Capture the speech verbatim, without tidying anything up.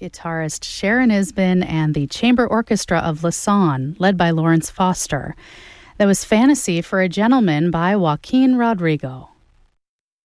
guitarist Sharon Isbin and the Chamber Orchestra of Lausanne, led by Lawrence Foster. That was Fantasy for a Gentleman by Joaquin Rodrigo.